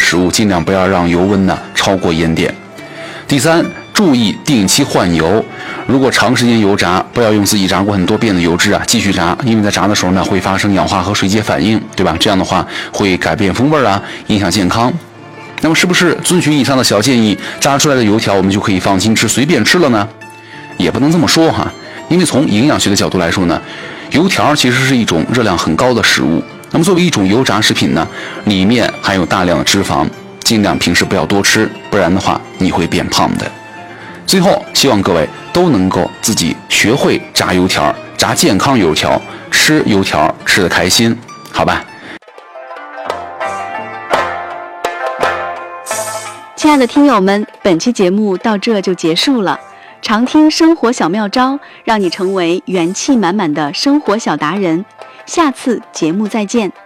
食物尽量不要让油温呢超过烟点。第三，注意定期换油。如果长时间油炸，不要用自己炸过很多遍的油脂继续炸，因为在炸的时候呢会发生氧化和水解反应，对吧？这样的话会改变风味影响健康。那么是不是遵循以上的小建议，炸出来的油条我们就可以放心吃，随便吃了呢？也不能这么说因为从营养学的角度来说呢，油条其实是一种热量很高的食物。那么作为一种油炸食品呢，里面含有大量的脂肪，尽量平时不要多吃，不然的话你会变胖的。最后，希望各位都能够自己学会炸油条，炸健康油条，吃油条吃得开心，好吧？ 亲爱的听友们，本期节目到这就结束了。常听生活小妙招，让你成为元气满满的生活小达人。下次节目再见。